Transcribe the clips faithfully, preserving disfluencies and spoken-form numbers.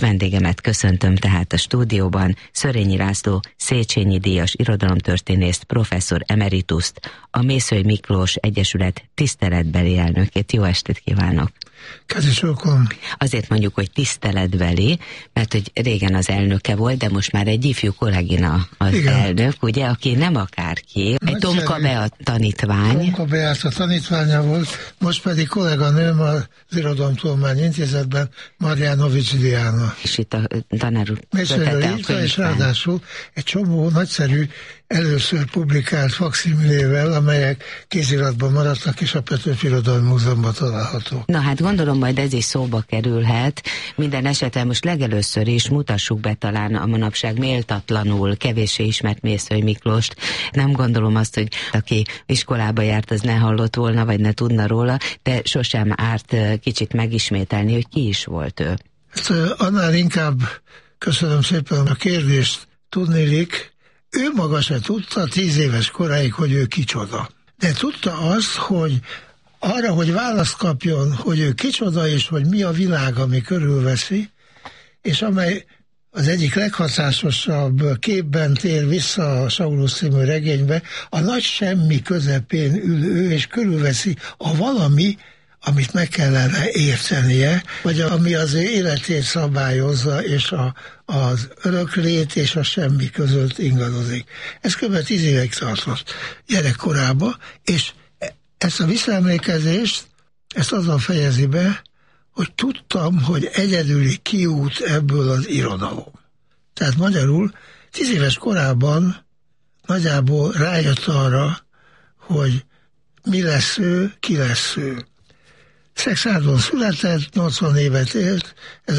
Vendégemet köszöntöm tehát a stúdióban, Szörényi László, Széchenyi díjas irodalomtörténészt, professzor emerituszt, a Mészöly Miklós Egyesület tiszteletbeli elnökét. Jó estét kívánok! Kedves Azért mondjuk, hogy tiszteletbeli, mert hogy régen az elnöke volt, de most már egy ifjú kollégina az Igen. elnök, ugye, aki nem akárki. Egy Tomka Bea tanítvány. Tomka Bea a tanítványa volt, most pedig kolléganőm az Irodalomtudományi Intézetben, Marjanovics Diana. És itt a tanár úr kötete a könyvtár. És ráadásul egy csomó nagyszerű először publikált fakszimilével, amelyek kéziratban maradtak, és a Petőfi Irodalmi Múzeumban található. Na hát gondolom, majd ez is szóba kerülhet. Minden esetben most legelőször is mutassuk be talán a manapság méltatlanul kevéssé ismert Mészöly Miklóst. Nem gondolom azt, hogy aki iskolába járt, az ne hallott volna, vagy ne tudna róla, de sosem árt kicsit megismételni, hogy ki is volt ő. Hát, annál inkább köszönöm szépen a kérdést. Tudnélik, ő maga se tudta tíz éves koráig, hogy ő kicsoda. De tudta azt, hogy arra, hogy választ kapjon, hogy ő kicsoda, és hogy mi a világ, ami körülveszi, és amely az egyik leghatásosabb képben tér vissza a Saulus című regénybe, a nagy semmi közepén ül ő, és körülveszi a valami, amit meg kellene értenie, vagy ami az ő életét szabályozza, és a, az öröklét és a semmi között ingadozik. Ez kb. tíz évig tartott gyerekkorában, és ezt a visszaemlékezést, ezt azzal fejezi be, hogy tudtam, hogy egyedüli kiút ebből az irodalom. Tehát magyarul tíz éves korában nagyjából rájött arra, hogy mi lesz ő, ki lesz ő. Szexárdon született, nyolcvan évet élt,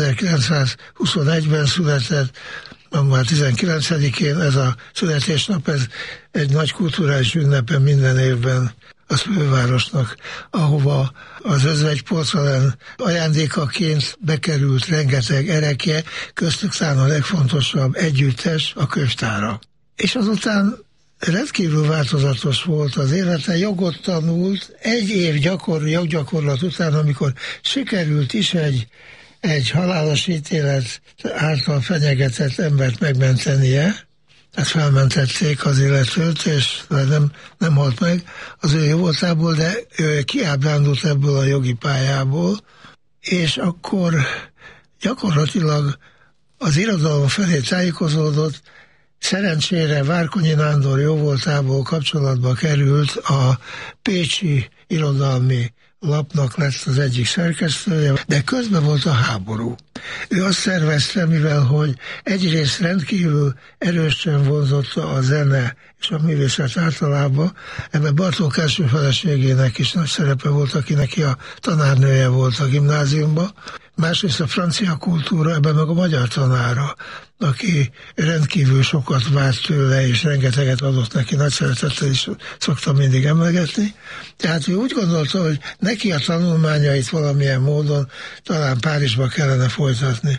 ezerkilencszázhuszonegyben született, január tizenkilencedikén ez a születésnap, ez egy nagy kulturális ünnepen minden évben az fővárosnak, ahova az özvegy porcelán ajándékaként bekerült rengeteg erekje, köztük szán a legfontosabb együttes, a könyvtára. És azután rendkívül változatos volt az élete, jogot tanult, egy év gyakor, joggyakorlat után, amikor sikerült is egy, egy halálos ítélet által fenyegetett embert megmentenie, tehát felmentették az illetőt, és nem, nem halt meg az ő jó voltából, de ő kiábrándult ebből a jogi pályából, és akkor gyakorlatilag az irodalom felé tájékozódott. Szerencsére Várkonyi Nándor jóvoltából kapcsolatba került, a Pécsi Irodalmi Lapnak lett az egyik szerkesztője, de közben volt a háború. Ő azt szervezte, mivel hogy egyrészt rendkívül erősen vonzotta a zene és a művészet általában, ebben Bartók első feleségének is nagy szerepe volt, aki neki a tanárnője volt a gimnáziumban, másrészt a francia kultúra, ebben meg a magyar tanára, aki rendkívül sokat várt tőle, és rengeteget adott neki, nagy szeretettel is szoktam mindig emlegetni. Tehát ő úgy gondolta, hogy neki a tanulmányait valamilyen módon talán Párizsba kellene folytatni.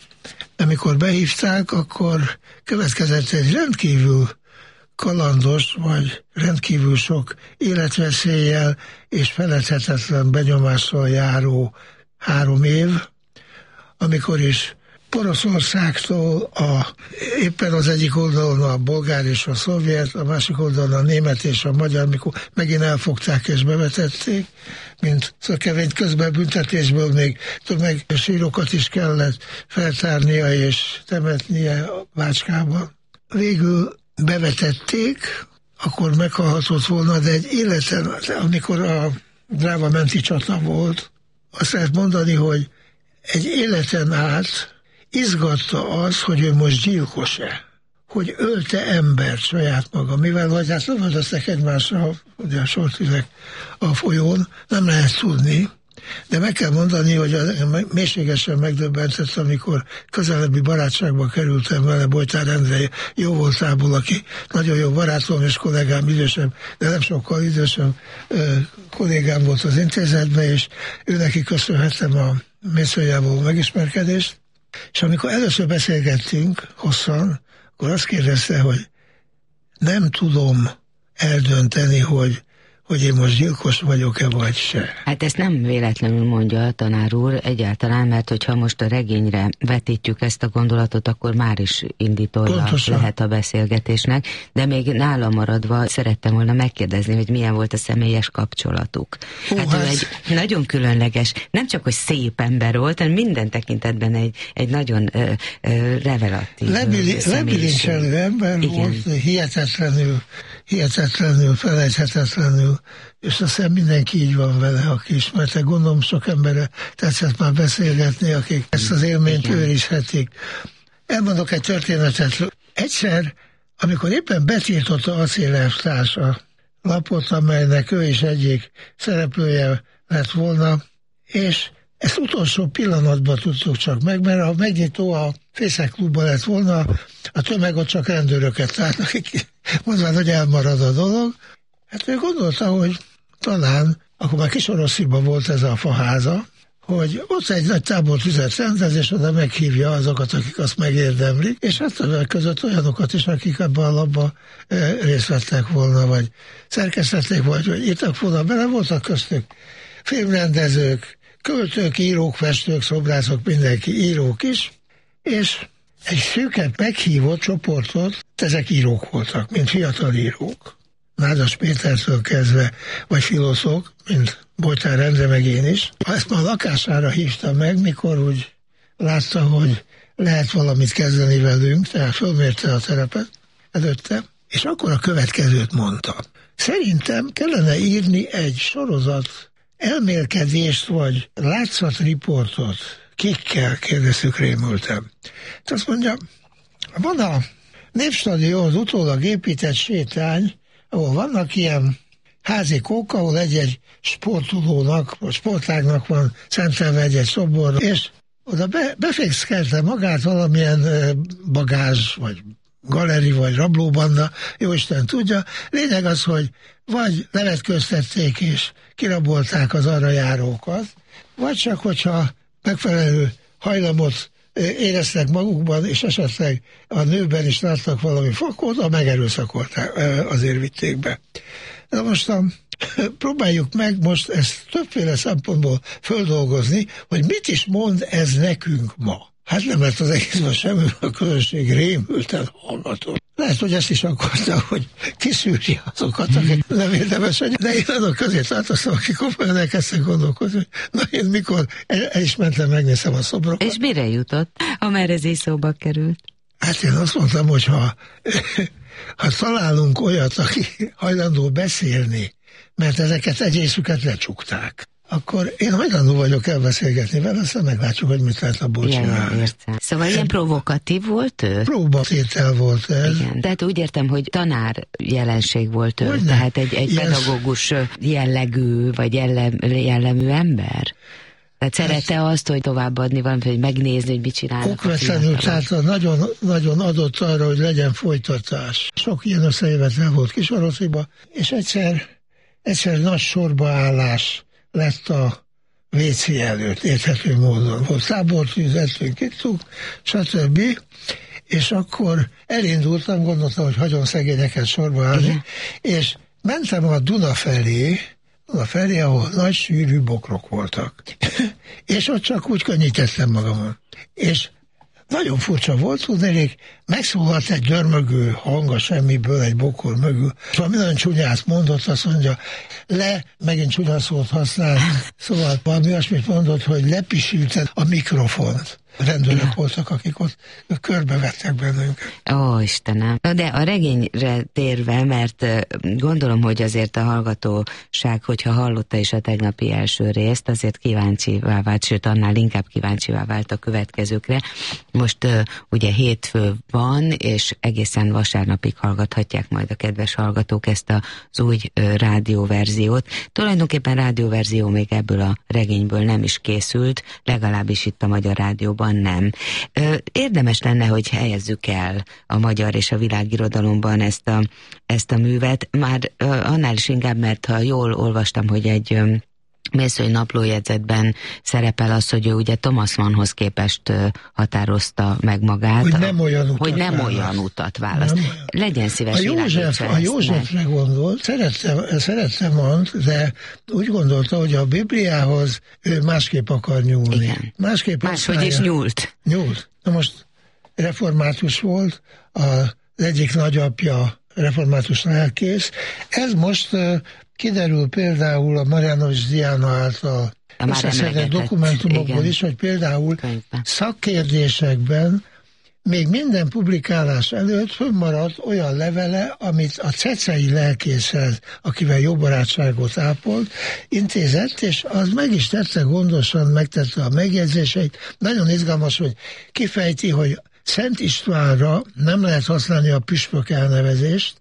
Amikor behívták, akkor következett egy rendkívül kalandos, vagy rendkívül sok életveszéllyel és feledhetetlen benyomással járó három év, amikor is Poroszországtól a, éppen az egyik oldalon a bolgár és a szovjet, a másik oldalon a német és a magyar, mikor megint elfogták és bevetették, mint szökevényt, közben büntetésből még tömeg sírokat is kellett feltárnia és temetnie a Bácskában. Végül bevetették, akkor meghalhatott volna, de egy életen, amikor a Dráva menti csata volt, azt lehet mondani, hogy egy életen át izgatta az, hogy ő most gyilkos-e, hogy ölte embert saját maga, mivel vagy hát lövöldöztek egymásra, ugye a sortüzek a folyón, nem lehet tudni, de meg kell mondani, hogy mélységesen megdöbbentett, amikor közelebbi barátságba kerültem vele Bojtár Endre jó voltából, aki nagyon jó barátom és kollégám, idősebb, de nem sokkal idősebb kollégám volt az intézetben, és ő neki köszönhetem a Mészőjából megismerkedést, és amikor először beszélgettünk hosszan, akkor azt kérdezte, hogy nem tudom eldönteni, hogy hogy én most gyilkos vagyok-e vagy se. Hát ezt nem véletlenül mondja a tanár úr egyáltalán, mert hogyha most a regényre vetítjük ezt a gondolatot, akkor már is indítója lehet a beszélgetésnek, de még nálam maradva szerettem volna megkérdezni, hogy milyen volt a személyes kapcsolatuk. Hú, hát, hát ő egy nagyon különleges, nem csak, hogy szép ember volt, hanem minden tekintetben egy, egy nagyon ö, ö, revelatív Lebili, lebilincselő ember igen. volt, hihetetlenül, hihetetlenül, felejthetetlenül, és azt hiszem mindenki így van vele, aki ismerte. Gondolom sok emberre tetszett már beszélgetni, akik ezt az élményt igen. őrizhetik. Elmondok egy történetet. Egyszer, amikor éppen betiltotta Acélelvtárs a lapot, amelynek ő is egyik szereplője lett volna, és ezt utolsó pillanatban tudtuk csak meg, mert a megnyitó a Fészek klubban lett volna, a tömeg ott csak rendőröket látnak, akik mondván, hogy elmarad a dolog. Hát ő gondolta, hogy talán, akkor már Kisorossziban volt ez a faháza, hogy ott egy nagy tábortüzet rendez, és oda meghívja azokat, akik azt megérdemlik, és hát többek között olyanokat is, akik ebben a labban e, részt vettek volna, vagy szerkesztették, vagy, vagy írtak volna bele, voltak köztük filmrendezők, költők, írók, festők, szobrászok, mindenki írók is, és egy szűket meghívott csoportot, ezek írók voltak, mint fiatal írók. Nádas Pétertől kezdve, vagy filozók, mint Bojtár Endre, meg én is. Ezt már a lakására hívta meg, mikor úgy látta, hogy lehet valamit kezdeni velünk, tehát fölmérte a terepet előtte, és akkor a következőt mondta. Szerintem kellene írni egy sorozat elmélkedést, vagy látszatriportot. Kikkel? Kérdeztük rémültem. Tehát azt mondja, van a Népstadion az utólag épített sétány, ahol vannak ilyen házikók, ahol egy-egy sportolónak, sportágnak van szentelve egy-egy szobor, és oda be, befészkelte magát valamilyen bagázs, vagy galeri, vagy rablóbanda, jóisten tudja. Lényeg az, hogy vagy levetköztették és kirabolták az arra járókat, vagy csak, hogyha megfelelő hajlamot éreztek magukban, és esetleg a nőben is láttak valami fakot, a megerőszakolták, azért vitték be. De most a, próbáljuk meg most ezt többféle szempontból földolgozni, hogy mit is mond ez nekünk ma. Hát nem lett az egészben semmi, a közönség rémülten hallgató. Lehet, hogy ezt is akarta, hogy kiszűrje azokat, akik nem érdemes, de én azok közé tartoztam, akik komolyan elkezdtek gondolkozni, hogy na én mikor el, el is mentem, megnézem a szobrokat. És mire jutott, amerre ez így szóba került? Hát én azt mondtam, hogy ha, ha találunk olyat, aki hajlandó beszélni, mert ezeket egészüket lecsukták, akkor én hajlandó vagyok elbeszélgetni vele, aztán meglátjuk, hogy mit lehet abból csinálni. Szóval ilyen provokatív volt ő? Próbatétel volt ez. Igen. Tehát úgy értem, hogy tanár jelenség volt ő, hogy tehát egy, egy yes. pedagógus jellegű, vagy jellem, jellemű ember? Tehát szerette azt, hogy továbbadni valamit, hogy megnézni, hogy mit csinálnak. Okvetlenül, tehát nagyon, nagyon adott arra, hogy legyen folytatás. Sok ilyen összejövetel volt Kisorossziba, és egyszer, egyszer nagy sorbaállás lett a vé cé előtt, érthető módon. Volt tábortűz, ettünk, ittunk, stb. És akkor elindultam, gondoltam, hogy hagyom szegényeket sorba állni, igen. És mentem a Duna felé, Duna felé, ahol nagy sűrű bokrok voltak. És ott csak úgy könnyítettem magamon. És nagyon furcsa volt, tudnék, megszólalt egy dörmögő hang a semmiből, egy bokor mögül, és valami nagyon csúnyát mondott, azt mondja, le, megint csúnya szót használ, szóval valami olyasmit mondott, hogy lepisülted a mikrofont. Rendőrök ja. voltak, akik ott körbevettek bennünket. Ó, Istenem. De a regényre térve, mert gondolom, hogy azért a hallgatóság, hogyha hallotta is a tegnapi első részt, azért kíváncsivá vált, sőt, annál inkább kíváncsivá vált a következőkre. Most uh, ugye hétfő van, és egészen vasárnapig hallgathatják majd a kedves hallgatók ezt az új uh, rádióverziót. Tulajdonképpen rádióverzió még ebből a regényből nem is készült, legalábbis itt a Magyar Rádióban nem. Érdemes lenne, hogy helyezzük el a magyar és a világirodalomban ezt a, ezt a művet, már annál is inkább, mert ha jól olvastam, hogy egy Mészöly naplójegyzetben szerepel az, hogy ő ugye Thomas Mannhoz képest határozta meg magát. Hogy nem olyan utat Hogy nem választ. olyan utat választ. Nem. Legyen szíves, a József, a Józsefre gondolt, szerette, szerette Mannt, de úgy gondolta, hogy a Bibliához ő másképp akar nyúlni. Igen. Másképp Máshogy is nyúlt. Nyúlt. Na most református volt, az egyik nagyapja református lelkész. Ez most uh, kiderül például a Marianovics Diana által összeszedett dokumentumokból igen. is, hogy például könyvben. Szakkérdésekben még minden publikálás előtt fönnmaradt olyan levele, amit a cecei lelkészhez, akivel jó barátságot ápolt, intézett, és az meg is tette gondosan, megtette a megjegyzéseit. Nagyon izgalmas, hogy kifejti, hogy Szent Istvánra nem lehet használni a püspök elnevezést.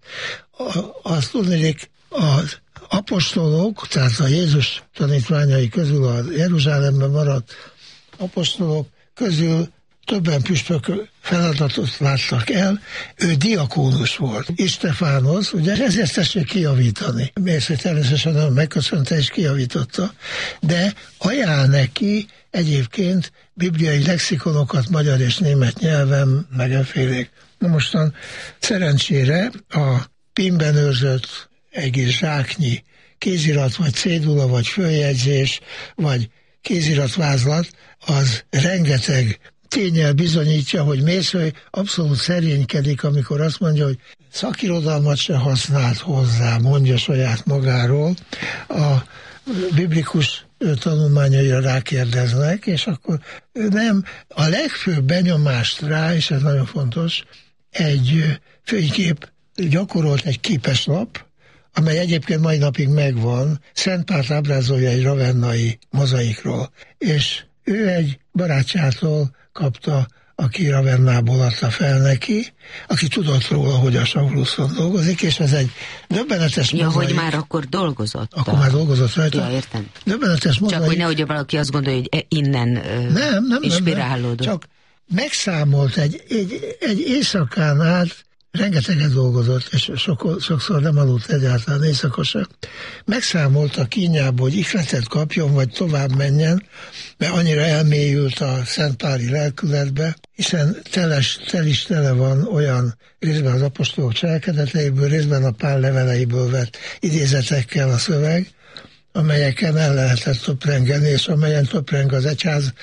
Azt tudnék, az apostolok, tehát a Jézus tanítványai közül, a Jeruzsálemben maradt apostolok közül többen püspök feladatot láttak el, ő diakónus volt. Istefánosz, ugye ezért tessék kijavítani. Mészöly természetesen nagyon megköszönte és kijavította, de ajánl neki egyébként bibliai lexikonokat magyar és német nyelven, megenfélék. Na mostan szerencsére a pimben őrzött egész zsáknyi kézirat, vagy cédula, vagy följegyzés, vagy kéziratvázlat, az rengeteg ténnyel bizonyítja, hogy Mészöly abszolút szerénykedik, amikor azt mondja, hogy szakirodalmat se használt hozzá, mondja saját magáról. A biblikus tanulmányaira rákérdeznek, és akkor nem, a legfőbb benyomást rá, és ez nagyon fontos, egy fénykép gyakorolt egy képeslap, amely egyébként mai napig megvan, Szent Pált ábrázolja egy ravennai mozaikról, és ő egy barátjától kapta, aki Ravennából adta fel neki, aki tudott róla, hogy a Sauluszon dolgozik, és ez egy döbbenetes ja, mozaik. hogy már akkor dolgozott. Akkor a... már dolgozott rajta. Ja, értem. Döbbenetes mozaik. Csak hogy nehogy valaki azt gondolja, hogy innen nem, nem, inspirálódott. Nem, csak megszámolt egy, egy, egy éjszakán át, rengeteget dolgozott, és sok, sokszor nem aludt egyáltalán éjszaka sem. Megszámolta kínjából, hogy ihletet kapjon, vagy tovább menjen, mert annyira elmélyült a szentpáli lelkületbe, hiszen teles, tel is tele van olyan részben az apostolok cselekedeteiből, részben a Pál leveleiből vett idézetekkel a szöveg, amelyeken el lehetett töprengeni, és amelyen töpreng az egyház,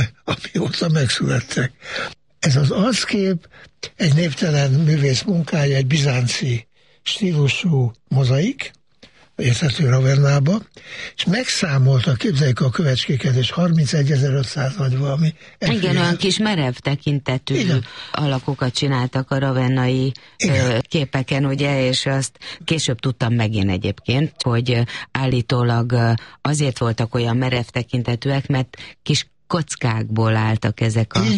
amióta megszülettek. Ez az arckép egy névtelen művész munkája, egy bizánci stílusú mozaik, érthető Ravennába, és megszámolta, képzeljük a kövecskéket, és harmincegyezer-ötszáz vagy valami. Igen, olyan kis merev tekintetű igen. alakokat csináltak a ravennai igen. képeken, ugye, és azt később tudtam meg én egyébként, hogy állítólag azért voltak olyan merev tekintetűek, mert kis kockákból álltak ezek a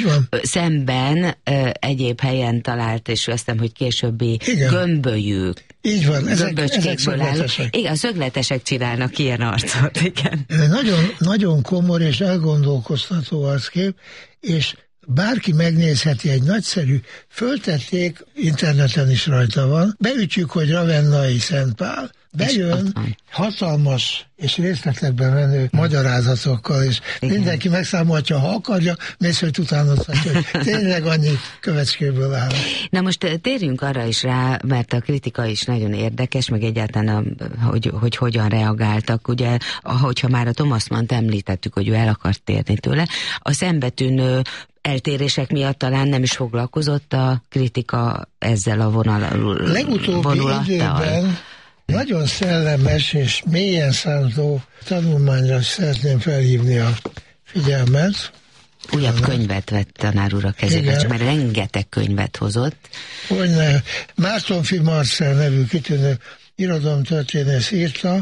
szemben ö, egyéb helyen talált, és azt hogy későbbi igen. gömbölyűk. Így van, ezek, ezek szögletesek. Igen, a szögletesek csinálnak ilyen arcot, igen. Nagyon, nagyon komor és elgondolkoztató arckép, és bárki megnézheti, egy nagyszerű, föltették, interneten is rajta van, beütjük, hogy Ravennai Szent Pál, bejön hatalmas és részletekben menő magyarázatokkal, és igen. mindenki megszámolhatja, ha akarja, Mészölyt utánozhatja, hogy tényleg annyi kövecskéből áll. Na most térjünk arra is rá, mert a kritika is nagyon érdekes, meg egyáltalán, a, hogy, hogy hogyan reagáltak. Ugye, ahogyha már a Thomas Mannt említettük, hogy ő el akart térni tőle, a szembetűnő eltérések miatt talán nem is foglalkozott a kritika ezzel a vonal, legutóbbi vonulattal. Időben nagyon szellemes és mélyen szántó tanulmányra szeretném felhívni a figyelmet. Újabb könyvet vett tanár úr a kezébe, csak mert rengeteg könyvet hozott. Hogyne, Márton-fi Marcell nevű kitűnő irodalomtörténész írta,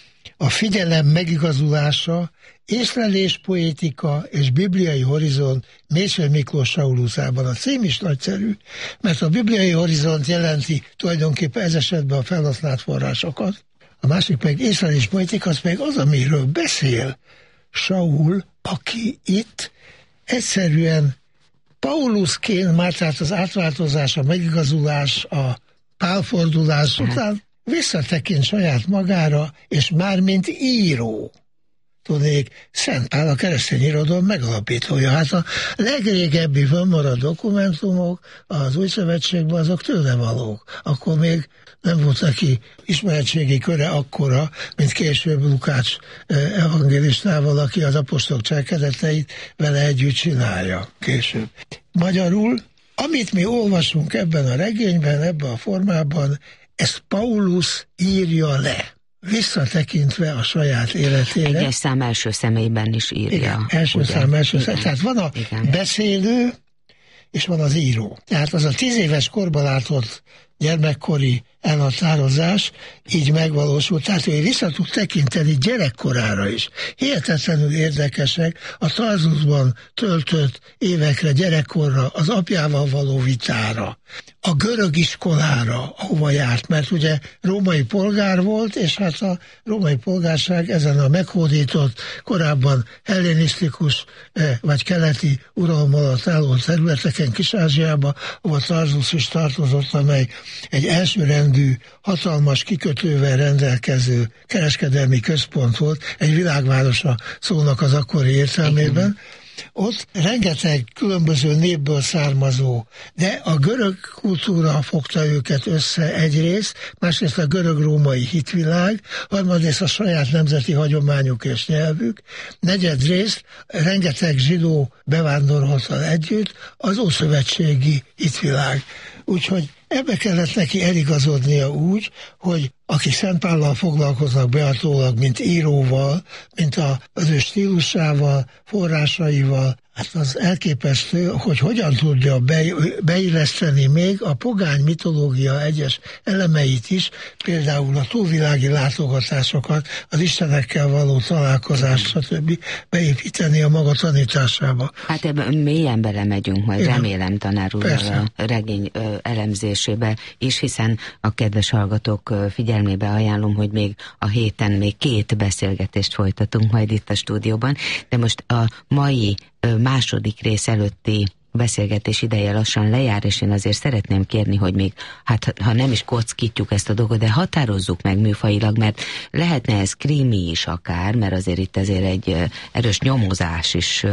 a figyelem megigazulása, észlelés, poétika és bibliai horizont Mészöly Miklós Sauluszában. A cím is nagyszerű, mert a bibliai horizont jelenti tulajdonképpen ez esetben a felhasznált forrásokat. A másik meg észlelés, poétika, az meg az, amiről beszél Saul, aki itt egyszerűen Paulusként, már tehát az átváltozás, a megigazulás, a pálfordulás után visszatekint saját magára, és már mint író tudnék, Szent Pál a keresztény irodalom megalapítója. Hát a legrégebbi fennmaradt dokumentumok az Új Szövetségben azok tőle valók. Akkor még nem volt neki ismeretségi köre akkora, mint később Lukács evangélistával, aki az apostolok cselekedeteit vele együtt csinálja később. Magyarul, amit mi olvasunk ebben a regényben, ebben a formában, ezt Paulus írja le, visszatekintve a saját életére. Egyes szám első személyben is írja. Igen, első ugye? szám első személyben. Tehát van a Igen. beszélő, és van az író. Tehát az a tíz éves korban látott gyermekkori elhatározás így megvalósult. Tehát ő vissza tud tekinteni gyerekkorára is. Hihetetlenül érdekesek a Tarsusban töltött évekre, gyerekkorra, az apjával való vitára, a görög iskolára, ahova járt, mert ugye római polgár volt, és hát a római polgárság ezen a meghódított, korábban hellenisztikus vagy keleti uralom alatt álló területeken, Kis-Ázsiába, ahol Tarsus is tartozott, amely egy elsőrendű, hatalmas kikötővel rendelkező kereskedelmi központ volt, egy világvárosa szónak az akkori értelmében. Ott rengeteg különböző népből származó, de a görög kultúra fogta őket össze egyrészt, másrészt a görög-római hitvilág, harmadrészt a saját nemzeti hagyományuk és nyelvük, negyedrészt rengeteg zsidó bevándoroltal együtt az ószövetségi hitvilág. Úgyhogy ebbe kellett neki eligazodnia úgy, hogy akik Szent Pállal foglalkoznak behatólag, mint íróval, mint a, az ő stílusával, forrásaival, hát az elképesztő, hogy hogyan tudja be, beilleszteni még a pogány mitológia egyes elemeit is, például a túlvilági látogatásokat, az istenekkel való találkozást, stb. Beépíteni a maga tanításába. Hát ebben mélyen belemegyünk majd, Igen. remélem, tanár úr, a regény ö, elemzésébe is, hiszen a kedves hallgatók figyelmébe ajánlom, hogy még a héten még két beszélgetést folytatunk majd itt a stúdióban, de most a mai második rész előtti beszélgetés ideje lassan lejár, és én azért szeretném kérni, hogy még, hát ha nem is kockítjuk ezt a dolgot, de határozzuk meg műfajilag, mert lehetne ez krimi is akár, mert azért itt azért egy erős nyomozás is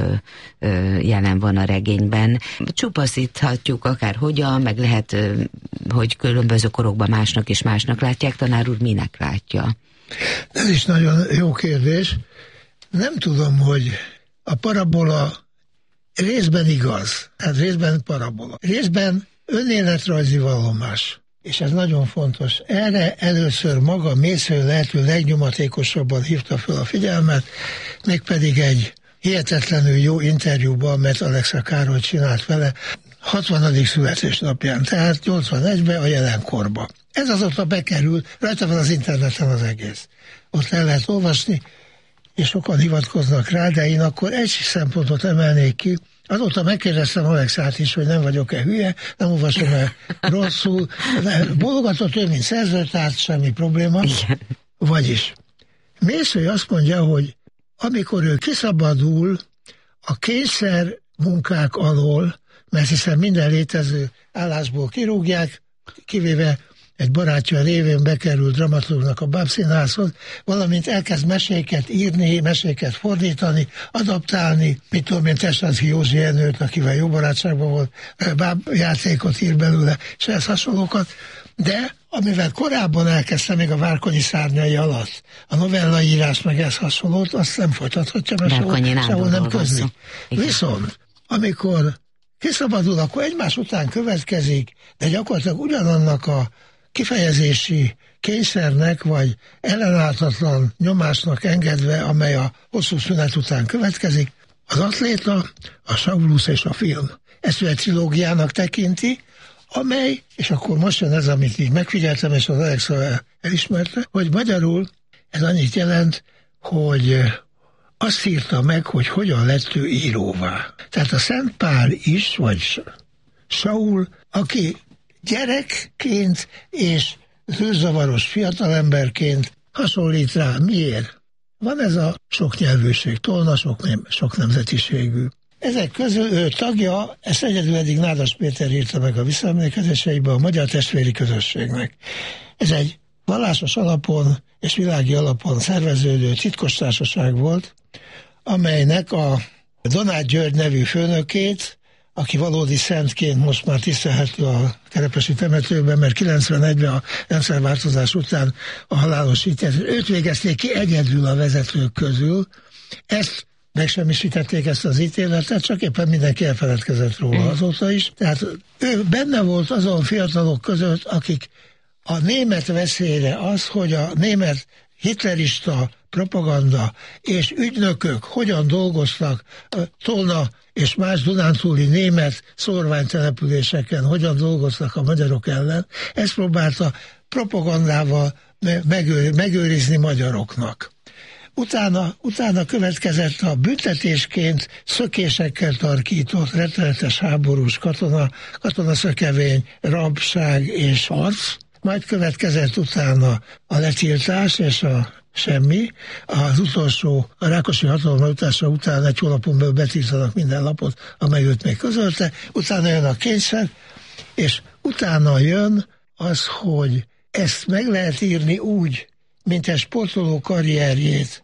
jelen van a regényben. Csupaszíthatjuk akár hogyan, meg lehet, hogy különböző korokban másnak és másnak látják. Tanár úr, minek látja? Ez is nagyon jó kérdés. Nem tudom, hogy a parabola részben igaz, hát részben parabola. Részben önéletrajzi vallomás, és ez nagyon fontos. Erre először maga Mészöly lehető legnyomatékosabban hívta fel a figyelmet, mégpedig egy hihetetlenül jó interjúban, mert Alexa Károly csinált vele, hatvanadik születésnapján, tehát nyolcvanegyben a jelenkorba. Ez azóta bekerül, rajta van az interneten az egész. Ott el lehet olvasni, és sokan hivatkoznak rá, de én akkor egy szempontot emelnék ki. Azóta megkérdeztem Alexát is, hogy nem vagyok-e hülye, nem olvasom el rosszul. Bologatott ő, mint szerzőtárs, semmi probléma. Igen. Vagyis Mészöly azt mondja, hogy amikor ő kiszabadul a kényszer munkák alól, mert hiszen minden létező állásból kirúgják, kivéve egy barátja révén bekerült dramaturgnak a Bábszínházhoz, valamint elkezd meséket írni, meséket fordítani, adaptálni, mit tudom én, Tesánszky Józsi Jenőt, akivel jó barátságban volt, bábjátékot ír belőle, és ehhez hasonlókat, de amivel korábban elkezdte még a Várkonyi szárnyai alatt, a novellaírás meg ez hasonlót, azt nem folytathatja, mert sehol, sehol nem közli. Viszont, amikor kiszabadul, akkor egymás után következik, de gyakorlatilag ugyanannak a kifejezési kényszernek, vagy ellenállhatatlan nyomásnak engedve, amely a hosszú szünet után következik, az Atléta, a Saulus és a film. Ezt ő egy trilógiának tekinti, amely, és akkor most jön ez, amit így megfigyeltem, és az Alexa elismerte, hogy magyarul ez annyit jelent, hogy azt írta meg, hogy hogyan lett ő íróvá. Tehát a Szent Pál is, vagy Saul, aki gyerekként és zűrzavaros fiatalemberként hasonlít rá. Miért? Van ez a sok nyelvűség, tolna sok, nem, sok nemzetiségű. Ezek közül ő tagja, ezt egyedül eddig Nádas Péter írta meg a visszaemlékezéseiben, a Magyar Testvéri Közösségnek. Ez egy vallásos alapon és világi alapon szerveződő titkos társaság volt, amelynek a Donát György nevű főnökét, aki valódi szentként most már tisztelhető a Kerepesi temetőben, mert kilencvenegyben a rendszerváltozás után a halálos ítélet, őt végezték ki egyedül a vezetők közül. Ezt megsemmisítették, ezt az ítéletet, csak éppen mindenki elfeledkezett róla azóta is. Tehát ő benne volt azon fiatalok között, akik a német veszélyre az, hogy a német hitlerista propaganda és ügynökök hogyan dolgoztak Tolna és más dunántúli német szórványtelepüléseken, hogyan dolgoztak a magyarok ellen, ezt próbálta propagandával megőr, megőrizni magyaroknak. Utána, utána következett a büntetésként szökésekkel tarkított rettenetes háborús katona, katonaszökevény, rabság és harc, majd következett utána a letiltás és a semmi. Az utolsó, a Rákosi hatalomjutása után egy hónapon belül betiltanak minden lapot, amely őt még közölte, utána jön a kényszer, és utána jön az, hogy ezt meg lehet írni úgy, mint egy sportoló karrierjét,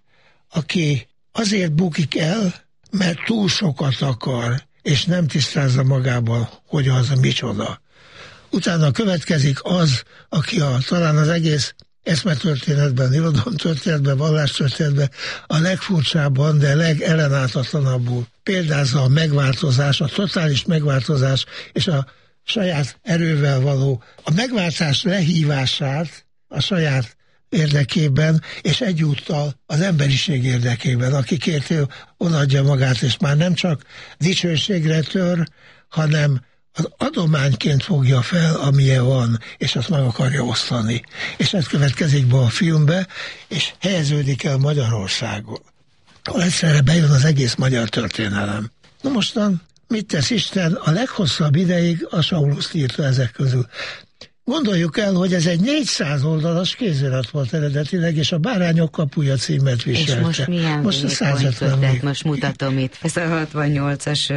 aki azért bukik el, mert túl sokat akar, és nem tisztázza magában, hogy az micsoda. Utána következik az, aki a, talán az egész eszmetörténetben, irodalomtörténetben, vallástörténetben a legfurcsábban, de legellenálltatlanabbul példázza a megváltozás, a totális megváltozás és a saját erővel való a megváltás lehívását a saját érdekében, és egyúttal az emberiség érdekében, akikért ő odaadja magát, és már nem csak dicsőségre tör, hanem az adományként fogja fel, amilyen van, és azt meg akarja osztani. És ez következik be a filmbe, és helyeződik el Magyarországon. Egyszerre bejön az egész magyar történelem. Na mostan mit tesz Isten? A leghosszabb ideig a Sauluszt írta ezek közül. Gondoljuk el, hogy ez egy négyszáz oldalas kézirat volt eredetileg, és a Bárányok kapuja címet viselte. És most milyen most a száz hetven. Most mutatom itt ez a hatvannyolcas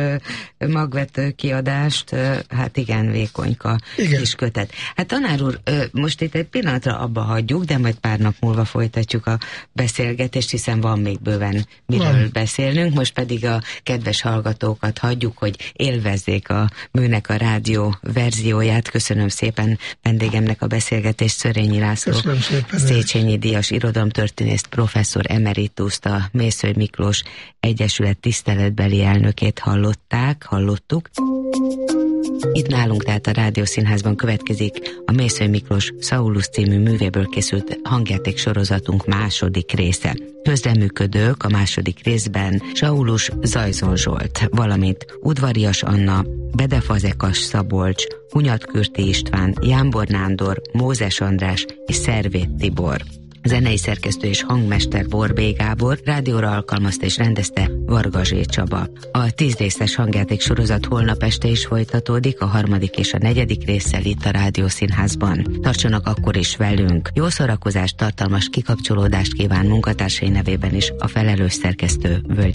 magvető kiadást, hát igen, vékonyka igen. Kis kötet. Hát tanár úr, most itt egy pillanatra abba hagyjuk, de majd pár nap múlva folytatjuk a beszélgetést, hiszen van még bőven miről van beszélnünk, most pedig a kedves hallgatókat hagyjuk, hogy élvezzék a Műnek a rádió verzióját. Köszönöm szépen vendégemnek a beszélgetést, Szörényi László, Széchenyi díjas irodalomtörténészt, professzor emerituszt, a Mészöly Miklós Egyesület tiszteletbeli elnökét hallották, hallottuk. Itt nálunk, tehát a Rádiószínházban következik a Mészöly Miklós Saulus című művéből készült hangjáték sorozatunk második része. Közreműködők a második részben Saulus Zajzon Zsolt, valamint Udvarias Anna, Bede Fazekas Szabolcs, Hunyatkürti István, Jámbor Nándor, Mózes András és Szervét Tibor. Zenei szerkesztő és hangmester Borbély Gábor, rádióra alkalmazta és rendezte Varga Zsé Csaba. A tíz részes hangjáték sorozat holnap este is folytatódik, a harmadik és a negyedik résszel itt a Rádiószínházban. Tartsanak akkor is velünk. Jó szórakozást, tartalmas kikapcsolódást kíván munkatársai nevében is a felelős szerkesztő Völgyi